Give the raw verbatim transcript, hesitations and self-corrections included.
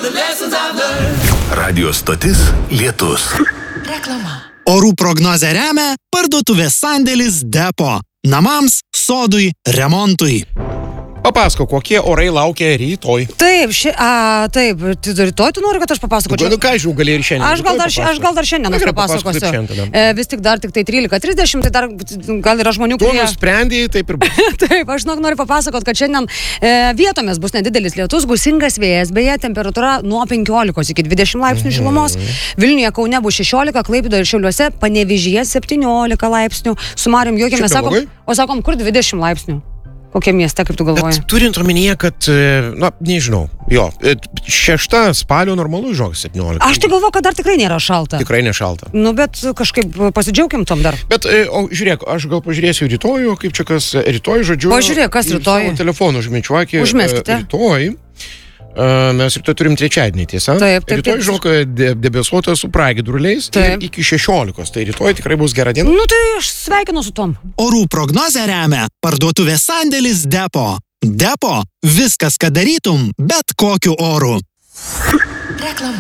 Radio stotis Lietus. Reklama. Orų prognozę remia parduotuvės sandėlis Depo. Namams, sodui, remontui. Papasako, kokie orai laukia rytoj. Taip, ši, a, taip, tu rytoj tu nori, kad aš papasakočiau? Nu, ką žinau, gali ir šiandien. Aš gal dar, aš gal dar šiandien aš papasakosiu. Šiandien. E, vis tik dar tik tai trylika trisdešimt, tai dar gal yra žmonių, Tu kurie... nusprendėjai, taip ir bus. Taip, aš noriu papasakot, kad šiandien e, vietomis bus nedidelis lietus, gūsingas vėjas, beje, temperatūra nuo penkiolikos iki dvidešimt laipsnių šilumos. Vilniuje, Kaune bus šešiolika, Klaipėdoje ir Šiauliuose, Panevėžyje septyniolika laipsnių. Su Marium juokiamės, sakom, o sakom, kur dvidešimt laipsnių? Kokie mieste, kaip tu galvoji? Bet turint omenyje, kad, na, nežinau, jo, šešta spalio normalu, žinok, septyniolika. Aš tai galvoju, kad dar tikrai nėra šalta. Tikrai nešalta. Nu, bet kažkaip pasidžiaugim tom dar. Bet, o žiūrėk, aš gal pažiūrėsiu rytoj, kaip čia kas rytoj, žodžiu. Pažiūrėk, kas rytoj. Telefonų užmečiuokį. Užmeskite. Rytoj. Uh, mes rytoj turim trečiadienį, tiesa? Taip, taip. Rytoj, žinok, de, debesuota su pragiedruliais ir iki šešiolikos. Tai rytoj tikrai bus gera diena. Nu tai aš sveikinu su tom. Orų prognozę remia parduotuvės sandėlis Depo. Depo – viskas, ką darytum, bet kokiu oru. Reklama.